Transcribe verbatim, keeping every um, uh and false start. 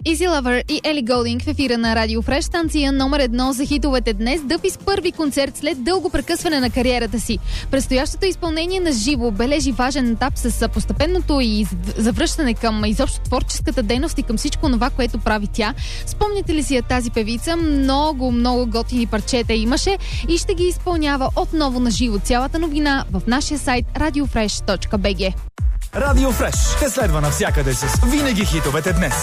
Easy Lover и Ели Голдинг в ефира на Радио Фреш, станция номер едно за хитовете днес. Дъфи с първи концерт след дълго прекъсване на кариерата си. Предстоящото изпълнение на живо бележи важен етап с постепенното и завръщане към изобщо творческата дейност и към всичко това, което прави тя. Спомняте ли си я тази певица? Много, много готини парчета имаше и ще ги изпълнява отново на живо. Цялата новина в нашия сайт радио фреш точка би джи. Радио Фреш те следва навсякъде с винаги хитовете днес.